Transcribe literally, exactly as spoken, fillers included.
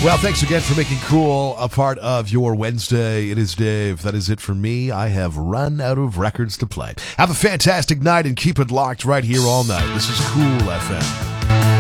Well, thanks again for making Cool a part of your Wednesday. It is Dave. That is it for me. I have run out of records to play. Have a fantastic night and keep it locked right here all night. This is Cool F M.